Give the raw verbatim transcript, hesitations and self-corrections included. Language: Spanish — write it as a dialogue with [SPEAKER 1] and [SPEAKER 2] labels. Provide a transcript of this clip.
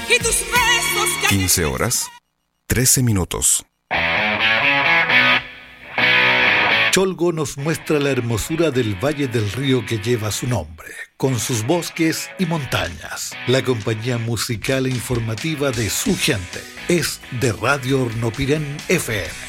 [SPEAKER 1] y tus besos que...
[SPEAKER 2] quince horas, trece minutos.
[SPEAKER 3] Cholgo nos muestra la hermosura del valle del río que lleva su nombre, con sus bosques y montañas. La compañía musical e informativa de su gente es de Radio Hornopirén F M.